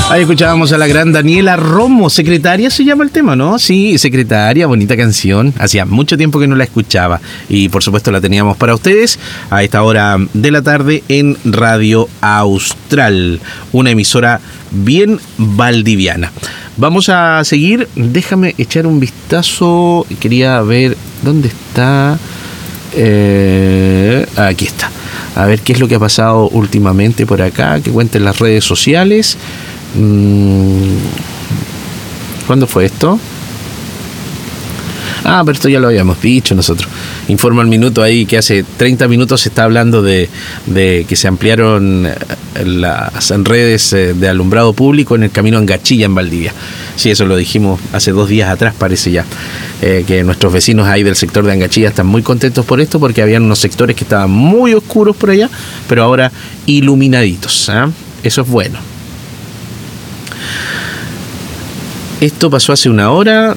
Ahí escuchábamos a la gran Daniela Romo. Secretaria se llama el tema, ¿no? Sí, Secretaria, bonita canción. Hacía mucho tiempo que no la escuchaba. Y por supuesto la teníamos para ustedes a esta hora de la tarde en Radio Austral, una emisora bien valdiviana. Vamos a seguir. Déjame echar un vistazo. Quería ver dónde está. Aquí está. A ver qué es lo que ha pasado últimamente por acá. Que cuenten las redes sociales. ¿Cuándo fue esto? Pero esto ya lo habíamos dicho nosotros. Informa al minuto ahí que hace 30 minutos se está hablando de que se ampliaron las redes de alumbrado público en el camino a Angachilla, en Valdivia. Sí, eso lo dijimos hace 2 días atrás, parece ya. Que nuestros vecinos ahí del sector de Angachilla están muy contentos por esto, porque habían unos sectores que estaban muy oscuros por allá, pero ahora iluminaditos, ¿eh? Eso es bueno. Esto pasó hace 1 hora.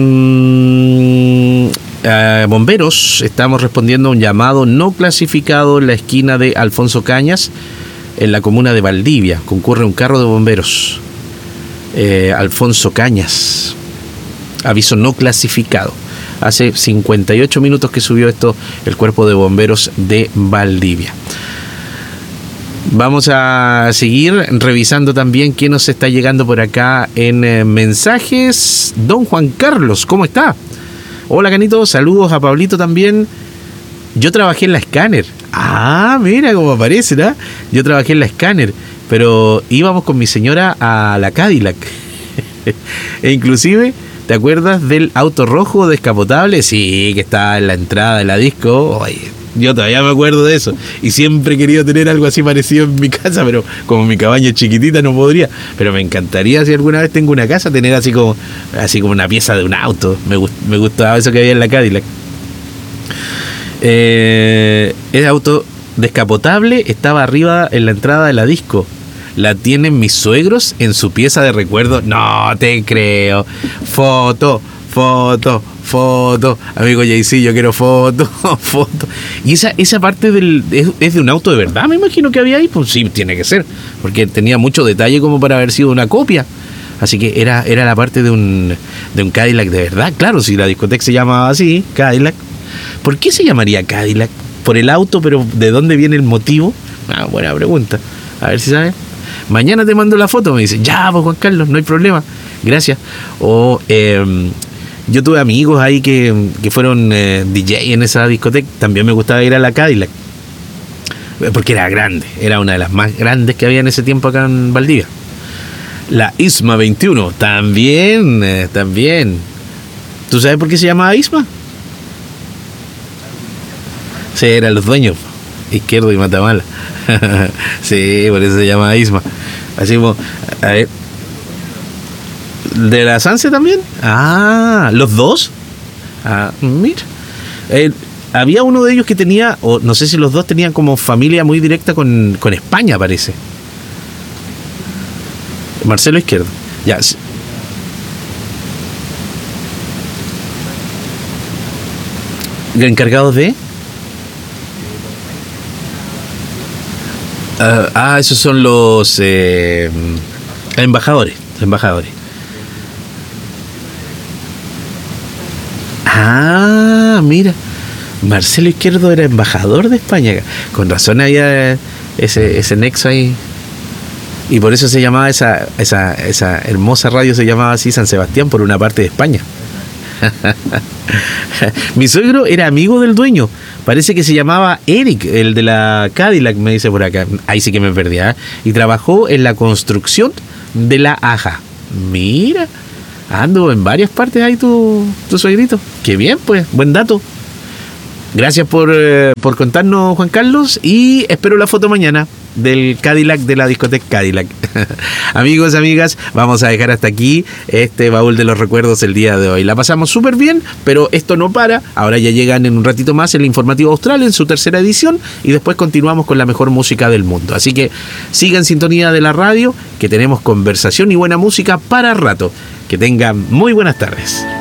Bomberos, estamos respondiendo a un llamado no clasificado en la esquina de Alfonso Cañas, en la comuna de Valdivia. Concurre un carro de bomberos. Alfonso Cañas. Aviso no clasificado. Hace 58 minutos que subió esto el cuerpo de bomberos de Valdivia. Vamos a seguir revisando también quién nos está llegando por acá en mensajes. Don Juan Carlos, ¿cómo está? Hola, Canito, saludos a Pablito también. Yo trabajé en la Scanner. Mira cómo aparece, ¿no? Yo trabajé en la Scanner, pero íbamos con mi señora a la Cadillac. E inclusive, ¿te acuerdas del auto rojo descapotable? Sí, que está en la entrada de la disco. Oye, yo todavía me acuerdo de eso. Y siempre he querido tener algo así parecido en mi casa, pero como mi cabaña es chiquitita no podría. Pero me encantaría, si alguna vez tengo una casa, tener así como una pieza de un auto. Me gustaba eso que había en la Cadillac. El auto descapotable estaba arriba en la entrada de la disco. La tienen mis suegros en su pieza de recuerdo. No te creo. Foto. Amigo JC, yo quiero foto. Y esa parte es de un auto de verdad, me imagino que había ahí. Pues sí, tiene que ser, porque tenía mucho detalle como para haber sido una copia. Así que era la parte de un Cadillac de verdad. Claro, si la discoteca se llamaba así, Cadillac. ¿Por qué se llamaría Cadillac? Por el auto, pero ¿de dónde viene el motivo? Buena pregunta. A ver si sabes. Mañana te mando la foto, me dice. Ya, pues Juan Carlos, no hay problema. Gracias. Yo tuve amigos ahí que fueron DJ en esa discoteca. También me gustaba ir a la Cadillac, porque era grande. Era una de las más grandes que había en ese tiempo acá en Valdivia. La ISMA 21. También. ¿Tú sabes por qué se llamaba ISMA? Sí, eran los dueños, Izquierdo y Matamala. Sí, por eso se llama ISMA. Así como, a ver, ¿de la Sanse también? ¿Los dos? Mira. Había uno de ellos que tenía, o no sé si los dos tenían como familia muy directa con España, parece. Marcelo Izquierdo. Ya. ¿Encargados de? Esos son los embajadores. Mira, Marcelo Izquierdo era embajador de España. Con razón había ese nexo ahí. Y por eso se llamaba esa hermosa radio, se llamaba así San Sebastián, por una parte de España. Mi suegro era amigo del dueño. Parece que se llamaba Eric, el de la Cadillac, me dice por acá. Ahí sí que me perdí, Y trabajó en la construcción de la Aja. Mira, ando en varias partes ahí tu suegrito. Qué bien, pues, buen dato. Gracias por contarnos, Juan Carlos, y espero la foto mañana del Cadillac, de la discoteca Cadillac. Amigos, amigas, vamos a dejar hasta aquí este baúl de los recuerdos el día de hoy. La pasamos súper bien, pero esto no para. Ahora ya llegan en un ratito más el Informativo Austral en su 3ª edición, y después continuamos con la mejor música del mundo. Así que sigan en sintonía de la radio, que tenemos conversación y buena música para rato. Que tengan muy buenas tardes.